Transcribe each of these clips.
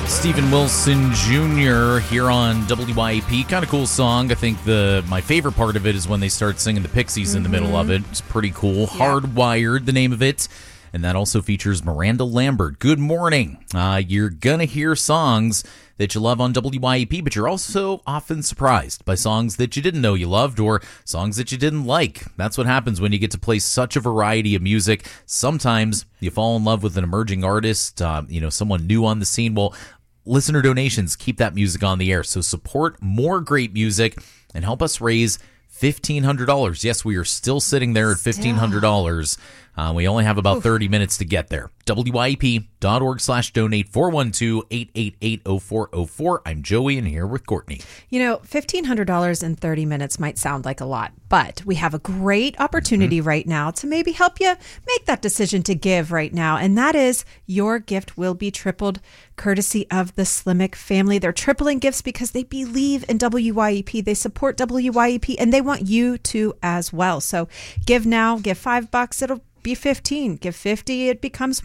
Stephen Wilson Jr. here on WYAP. Kind of cool song. I think my favorite part of it is when they start singing the Pixies in the middle of it. It's pretty cool. Yeah. Hardwired, the name of it. And that also features Miranda Lambert. Good morning. You're going to hear songs that you love on WYAP, but you're also often surprised by songs that you didn't know you loved or songs that you didn't like. That's what happens when you get to play such a variety of music. Sometimes you fall in love with an emerging artist, someone new on the scene. Well, listener donations keep that music on the air. So support more great music and help us raise $1,500. Yes, we are still sitting there at $1,500. We only have about 30 minutes to get there. WYAP.org/donate 412-888-0404. I'm Joey and here with Courtney. $1,500 in 30 minutes might sound like a lot, but we have a great opportunity right now to maybe help you make that decision to give right now. And that is your gift will be tripled courtesy of the Slimek family. They're tripling gifts because they believe in WYAP. They support WYAP and they want you to as well. So give now, give $5. It'll be $15. Give $50. It becomes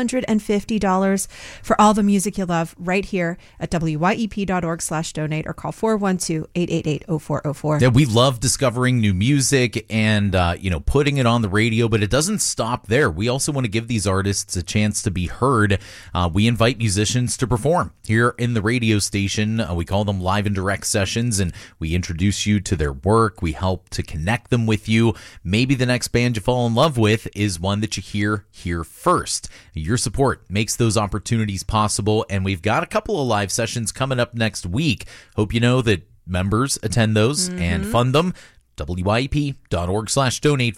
$150 for all the music you love right here at WYEP.org/donate or call 412-888-0404. Yeah, we love discovering new music and, putting it on the radio, but it doesn't stop there. We also want to give these artists a chance to be heard. We invite musicians to perform here in the radio station. We call them live and direct sessions, and we introduce you to their work. We help to connect them with you. Maybe the next band you fall in love with is one that you hear here first. Your support makes those opportunities possible, and we've got a couple of live sessions coming up next week. Hope you know that members attend those and fund them. WYAP.org/donate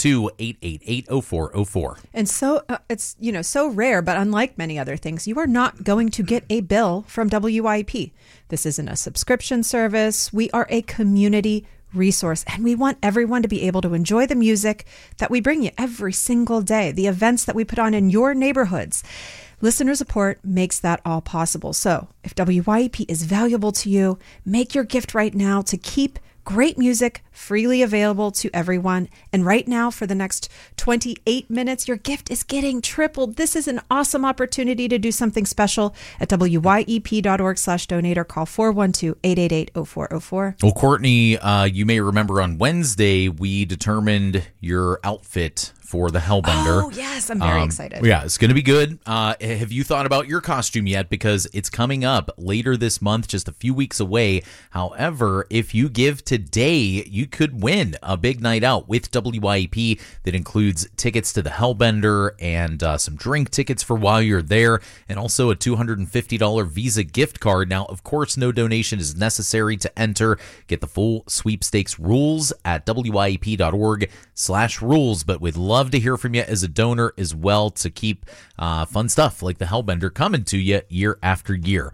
412-888-0404. And so it's, so rare, but unlike many other things, you are not going to get a bill from WYAP. This isn't a subscription service. We are a community resource, and we want everyone to be able to enjoy the music that we bring you every single day, the events that we put on in your neighborhoods. Listener support makes that all possible. So if WYAP is valuable to you, make your gift right now to keep great music freely available to everyone. And right now, for the next 28 minutes, your gift is getting tripled. This is an awesome opportunity to do something special at WYEP.org/donate or call 412-888-0404. Well, Courtney, you may remember on Wednesday, we determined your outfit for the Hellbender. Oh, yes. I'm very excited. Yeah, it's going to be good. Have you thought about your costume yet? Because it's coming up later this month, just a few weeks away. However, if you give today, you could win a big night out with WYAP that includes tickets to the Hellbender and some drink tickets for while you're there, and also a $250 Visa gift card. Now, of course, no donation is necessary to enter. Get the full sweepstakes rules at WYAP.org/rules, but we'd love to hear from you as a donor as well to keep fun stuff like the Hellbender coming to you year after year.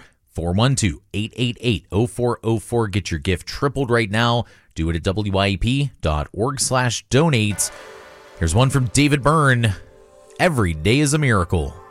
412-888-0404. Get your gift tripled right now. Do it at WYAP.org/donate. Here's one from David Byrne. Every day is a miracle.